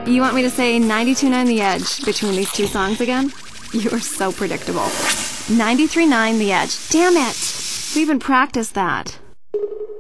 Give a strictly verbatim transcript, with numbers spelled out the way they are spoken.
You want me to say ninety-two point nine The Edge between these two songs again? You are so predictable. ninety-three point nine The Edge. Damn it! We even practiced that.